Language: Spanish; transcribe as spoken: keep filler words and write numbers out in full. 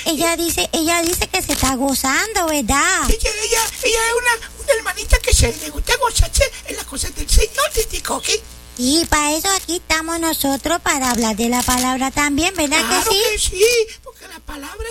ella dice, ella dice que se está gozando, ¿verdad? Ella, ella, ella es una, una hermanita que se le gusta gozarse en las cosas del Señor, Titi Coqui. Y para eso aquí estamos nosotros, para hablar de la palabra también, ¿verdad Claro que sí? que sí, porque la palabra